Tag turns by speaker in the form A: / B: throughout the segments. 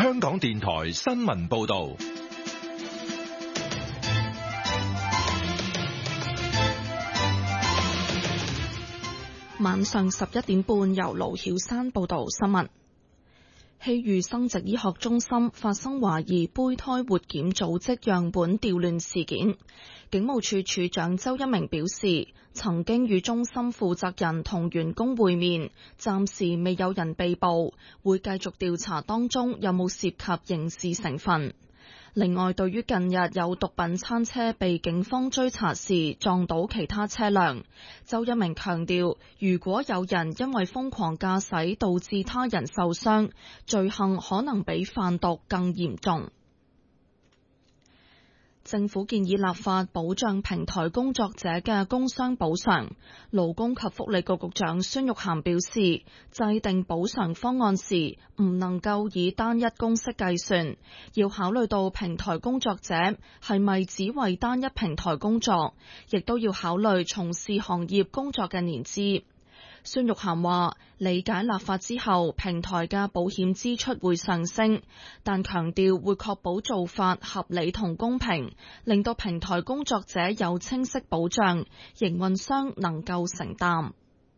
A: 香港電台新聞報道。
B: 晚上11點半，由盧曉山報道新聞。希裕生殖醫學中心發生懷疑胚胎活檢組織樣本調亂事件，警務處處長周一鳴表示，曾經與中心負責人同員工會面，暫時未有人被捕，會繼續調查當中有冇涉及刑事成分。另外，對於近日有毒品餐車被警方追查時撞到其他車輛，周一鳴強調，如果有人因為瘋狂駕駛導致他人受傷，罪行可能比販毒更嚴重。政府建議立法保障平台工作者嘅工傷補償。勞工及福利局局長孫玉菡表示，制定補償方案時唔能夠以單一公式計算，要考慮到平台工作者係咪只為單一平台工作，亦都要考慮從事行業工作嘅年資。孫玉菡話：理解立法之後，平台嘅保險支出會上升，但強調會確保做法合理同公平，令到平台工作者有清晰保障，營運商能夠承擔。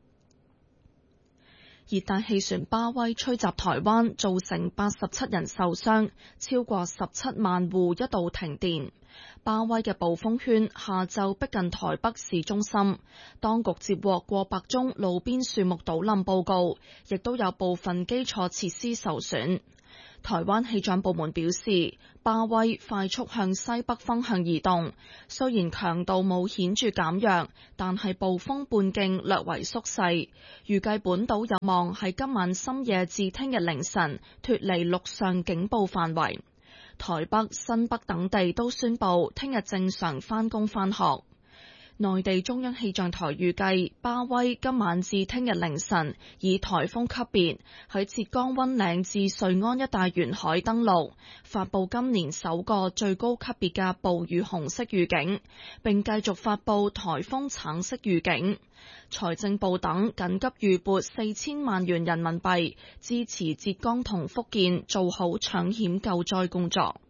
B: 熱帶氣旋巴威吹襲台灣，造成87人受傷，超過17萬戶一度停電。巴威嘅暴風圈下晝逼近台北市中心，當局接獲過百宗路邊樹木倒冧報告，亦都有部分基礎設施受損。台灣氣象部門表示，巴威快速向西北方向移動，雖然強度冇顯著減弱，但係暴風半徑略為縮細，預計本島有望喺今晚深夜至聽日凌晨脫離陸上警報範圍。台北、新北等地都宣布聽日正常返工返學。內地中央氣象台預計巴威今晚至聽日凌晨以颱風級別喺浙江溫嶺至瑞安一帶沿海登陸，發佈今年首個最高級別嘅暴雨紅色預警，並繼續發佈颱風橙色預警。財政部等緊急預撥4000萬元人民幣，支持浙江同福建做好搶險救災工作。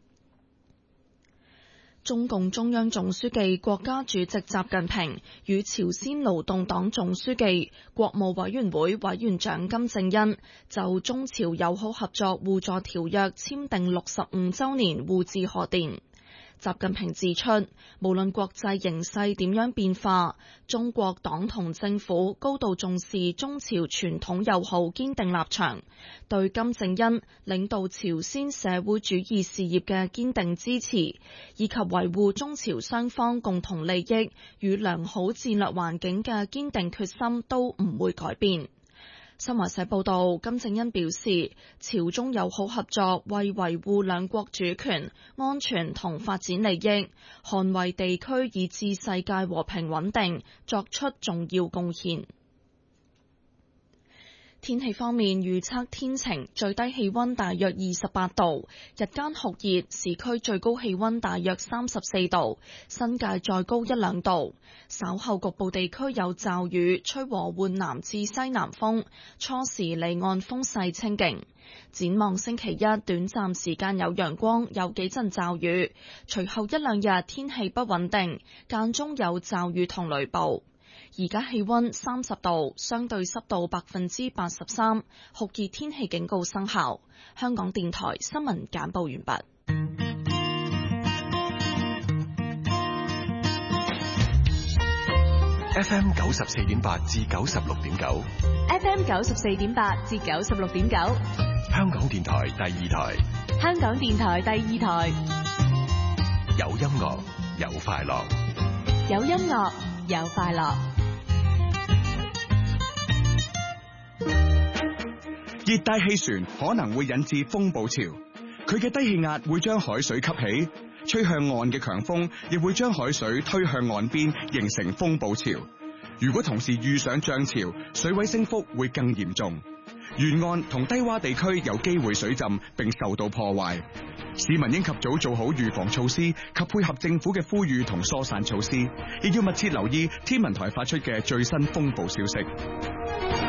B: 中共中央總書記、國家主席習近平與朝鮮勞動黨總書記、國務委員會委員長金正恩就中朝友好合作互助條約簽訂65週年互致賀電。習近平指出，無論國際形勢點樣變化，中國黨同政府高度重視中朝傳統友好堅定立場，對金正恩領導朝鮮社會主義事業嘅堅定支持，以及維護中朝雙方共同利益與良好戰略環境嘅堅定決心都唔會改變。新華社報道，金正恩表示，朝中友好合作為維護兩國主權、安全同發展利益，捍衛地區以至世界和平穩定作出重要貢獻。天氣方面，預測天晴，最低氣溫大約28度，日間酷熱，市區最高氣溫大約34度，新界再高1-2度。稍後局部地區有驟雨，吹和緩南至西南風，初時離岸風勢清勁。展望星期一，短暫時間有陽光，有幾陣驟雨，隨後1-2日天氣不穩定，間中有驟雨同雷暴。而家氣溫30度，相對濕度83%，酷熱天氣警告生效。香港電台新聞簡報完畢。
A: FM 94.8至96.9
C: ，FM 94.8至96.9，
A: 香港電台第二台，
C: 香港電台第二台，
A: 有音樂，有快樂，
C: 有音樂，有快樂。
D: 熱帶氣旋可能會引致風暴潮，佢嘅低氣壓會將海水吸起，吹向岸嘅強風亦會將海水推向岸邊，形成風暴潮。如果同時遇上漲潮，水位升幅會更嚴重，沿岸同低洼地區有機會水浸並受到破壞。市民應及早做好預防措施及配合政府嘅呼籲同疏散措施，亦要密切留意天文台發出嘅最新風暴消息。